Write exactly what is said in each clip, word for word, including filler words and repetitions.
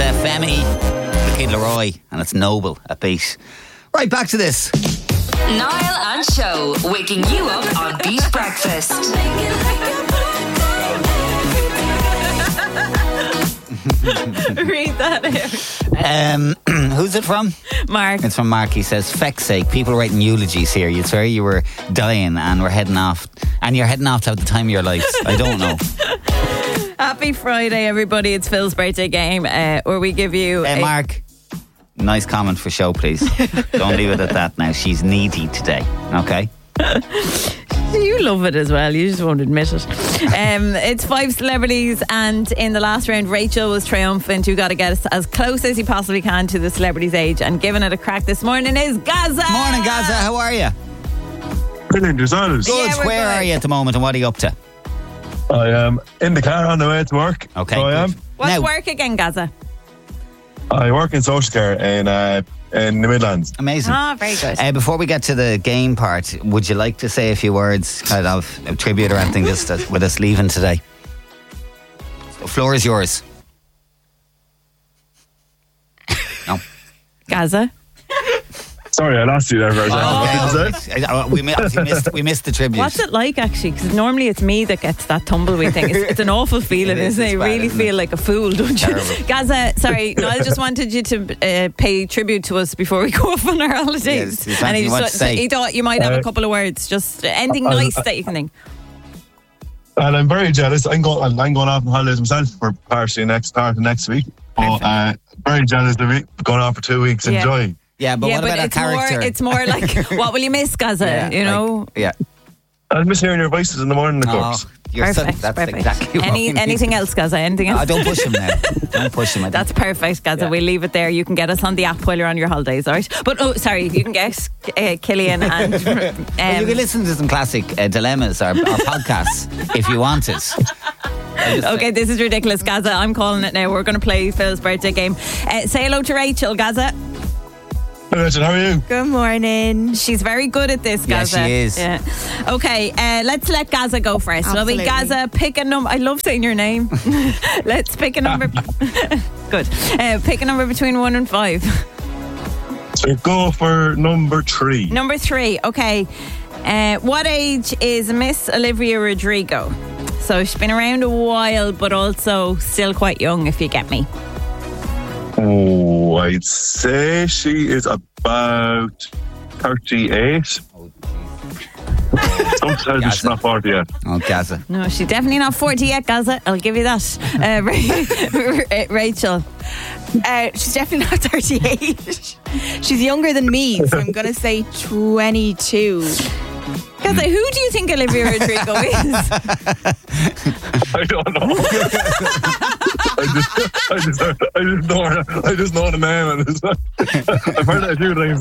uh, Femi, the Kid Leroy, and it's Noble at Beat. Right, back to this. Niall and Show, waking you up on Beat Breakfast. Read that out. Um, who's it from? Mark. It's from Mark. He says, feck's sake, people writing eulogies here. You'd swear you were dying and we're heading off. And you're heading off to have the time of your life. I don't know. Happy Friday, everybody. It's Phil's birthday game, uh, where we give you... Hey, a- Mark. Nice comment for show, please. Don't leave it at that now. She's needy today, okay? You love it as well. You just won't admit it. Um, it's five celebrities, and in the last round, Rachel was triumphant. You got to get us as close as you possibly can to the celebrity's age, and giving it a crack this morning is Gaza. Morning, Gaza. How are you? Brilliant, yourselves. Good. Yeah, we're Where good. are you at the moment, and what are you up to? I am in the car on the way to work. Okay, So I good. am. What's Now- work again, Gaza? I work in social care in uh, in the Midlands. Amazing. Ah, very good. Uh, before we get to the game part, would you like to say a few words, kind of a tribute or anything, just as, with us leaving today? The floor is yours. No. Gaza? Sorry, I lost you there for a second. What did you say? Uh, we, mi- we missed. We missed the tribute. What's it like, actually? Because normally it's me that gets that tumbleweed thing. It's, it's an awful feeling, It is, isn't it? it's You bad, really isn't feel it? like a fool, don't you? Terrible. Gaza, sorry, Niall just wanted you to uh, pay tribute to us before we go off on our holidays. Yes, is there and anything he, you want just, to say? he thought you might have a Uh, couple of words, just anything I- I- nice that you can think. And I'm very jealous. I'm going. I'm going off on holidays myself for partially next part of next week. But uh, very jealous of it. Going off for two weeks. Yeah. Enjoy. Yeah, but yeah, what but about our it's character? more, it's more like, what will you miss, Gaza? Yeah, you know? like- yeah. I miss hearing your voices in the morning, of Oh, course. you're so, Perfect, that's perfect. exactly what Any, we need. anything else, Gaza? Anything else? Oh, don't push him now. Don't push him. I That's think- perfect, Gaza. Yeah. We'll leave it there. You can get us on the app while you're on your holidays, all right? But, oh, sorry, you can get uh, Killian and... Um, Well, you can listen to some classic uh, dilemmas or, or podcasts if you want it. I just- Okay, this is ridiculous, Gaza. I'm calling it now. We're going to play Phil's birthday game. Uh, say hello to Rachel, Gaza. Hey, Richard, how are you? Good morning. She's very good at this, Yeah, Gaza. she is. Yeah. Okay, uh, let's let Gaza go first. Shall we? Absolutely. Gaza, pick a number. I love saying your name. Let's pick a number. Good. Uh, pick a number between one and five. So go for number three. Number three. Okay. Uh, what age is Miss Olivia Rodrigo? So she's been around a while, but also still quite young, if you get me. Oh, I'd say she is about thirty-eight. Sometimes she's not forty yet. Oh, Gaza. No, she's definitely not forty yet, Gaza. I'll give you that. Uh, Ra- Rachel. Uh, she's definitely not thirty-eight. She's younger than me, so I'm going to say twenty-two. Gaza, who do you think Olivia Rodrigo is? I don't know. I just, I just, I just know, her- I just know the name. And it's, I've heard it a few times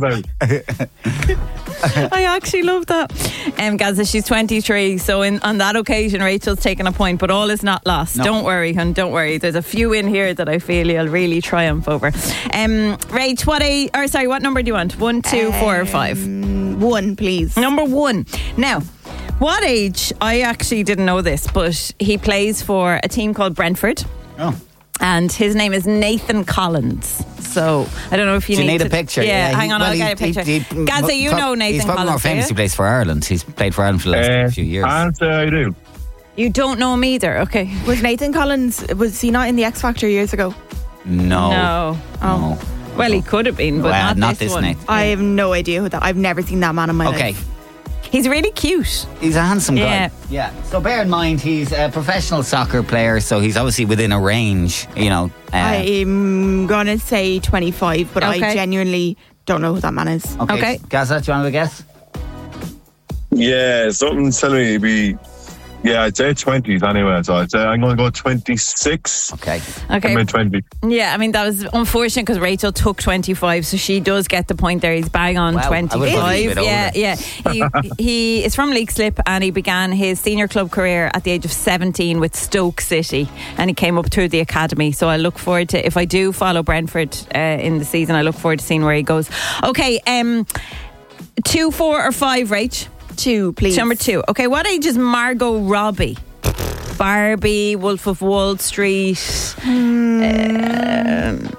now. I actually love that. Um, Gaza, she's twenty-three, so in, on that occasion, Rachel's taken a point, but all is not lost. No. Don't worry, hun, don't worry. There's a few in here that I feel you'll really triumph over. Um, Rach, what a, or sorry, what number do you want? One, two, four, or five? Um, one, please. Number one. Now, what age? I actually didn't know this, but he plays for a team called Brentford. Oh. And his name is Nathan Collins. So I don't know if you Do you need, need a to- picture? Yeah, he- hang on, well, I'll he- get a picture. he- he- Gaza, you prob- know Nathan He's probably Collins. more famous. do He you? plays for Ireland. He's played for Ireland for the last Uh, few years. Can't say I do. You don't know him either. Okay. Was Nathan Collins, was he not in the X Factor years ago? No. No. No. Well, he could have been, but Well, not, not this, this one. Nathan. I have no idea who that. I've never seen that man in my Okay. life. He's really cute. He's a handsome Yeah. guy. Yeah. So bear in mind, he's a professional soccer player, so he's obviously within a range, you know. Uh, I'm going to say twenty-five, but Okay. I genuinely don't know who that man is. okay. Okay. Gaza, do you want to have a guess? Yeah, something's telling me it'd be. Yeah, I'd say twenties anyway. So I'd say I'm going to go twenty-six. Okay. Okay. I'm in twenty. Yeah, I mean, that was unfortunate because Rachel took twenty-five, so she does get the point there. He's bang on Wow, I would've twenty-five. thought he was a bit Yeah, older. yeah. He, he is from Leixlip and he began his senior club career at the age of seventeen with Stoke City, and he came up through the academy. So I look forward to, if I do follow Brentford uh, in the season, I look forward to seeing where he goes. Okay, um, two, four, or five, Rach? Two, please. Number two. Okay, what age is Margot Robbie? Barbie, Wolf of Wall Street. Um,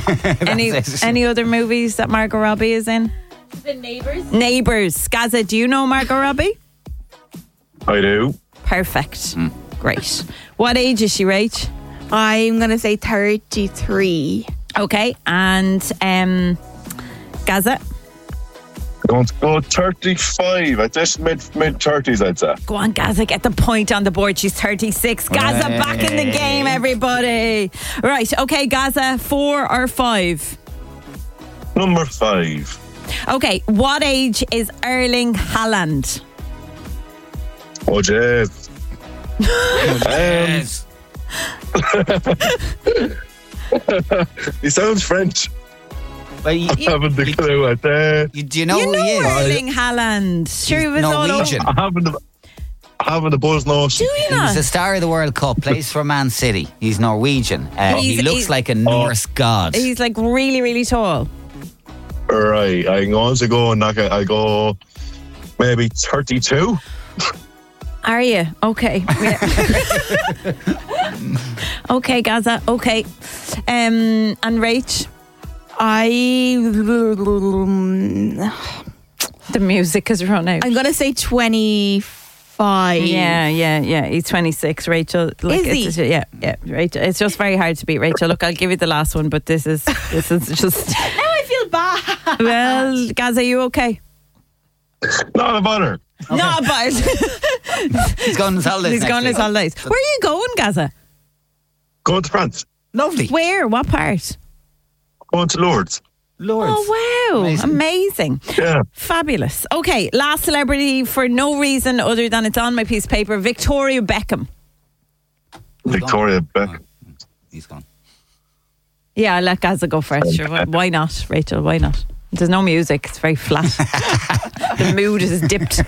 any it. any other movies that Margot Robbie is in? The Neighbours. Neighbours. Gaza, do you know Margot Robbie? I do. Perfect. Great. What age is she, Rach? I'm going to say thirty-three. Okay. And um, Gaza? Going to go thirty-five. At this mid mid thirties, I'd say. Go on, Gaza, get the point on the board. She's thirty-six. Gaza Hey. back in the game, everybody. Right. Okay, Gaza, four or five? Number five. Okay. What age is Erling Haaland? Oh, jeez. Yes. He sounds French. Well, you, I haven't the clue. At that. you, do you know You who know he is? Erling Haaland. Sure, he was all over. Norwegian. I haven't. the- I haven't the buzz nose. Do you He was not? the star of the World Cup, plays for Man City. He's Norwegian. Uh, he He's- looks he's- like a Norse god. He's like really, really tall. Right. I'm going to go and knock it. I go maybe thirty-two. Are you? Okay. Yeah. Okay, Gaza. Okay. Um, and Rach, I. the music has run out. I'm going to say twenty-five. Yeah, yeah, yeah. He's twenty-six, Rachel. Like, Is he? it's, yeah, yeah, Rachel. It's just very hard to beat Rachel. Look, I'll give you the last one, but this is this is just. Now I feel bad. Well, Gaza, you okay? Not a bother. Not bad. He's going on his holidays. He's next going his week. holidays. Where are you going, Gaza? Going to France. Lovely. Where? What part? Going to Lourdes. Lords. Oh, wow. Amazing. Amazing. Yeah. Fabulous. Okay, last celebrity for no reason other than it's on my piece of paper. Victoria Beckham. Victoria Beckham. He's gone. Yeah, I'll let Gaza go first. Sure. Why- Why not, Rachel? Why not? There's no music. It's very flat. The mood is dipped.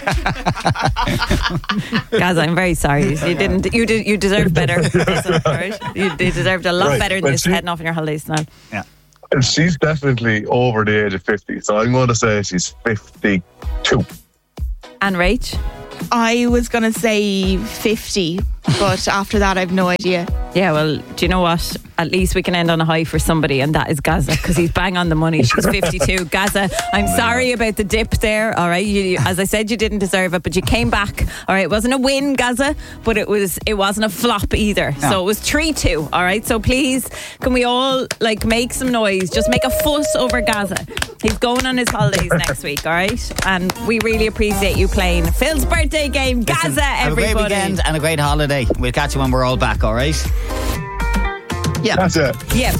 Gaza, I'm very sorry. You didn't. You did. You deserved better. Gaza, all right? You you deserved a lot Right, better than but this she- heading off on your holidays now. Yeah. And she's definitely over the age of fifty. So I'm going to say she's fifty-two. And Rach. I was going to say fifty, but after that, I've no idea. Yeah, well, do you know what? At least we can end on a high for somebody, and that is Gaza, because he's bang on the money. She's fifty-two. Gaza, I'm sorry about the dip there, all right? You, you- as I said, you didn't deserve it, but you came back, all right? It wasn't a win, Gaza, but it was it wasn't a flop either. No. So it was three two, all right? So please, can we all, like, make some noise? Just make a fuss over Gaza. He's going on his holidays next week, all right? And we really appreciate you playing Phil's birthday game. Gaza, Listen, have everybody. a great weekend and a great holiday. We'll catch you when we're all back, all right? Yeah. That's it. Yeah.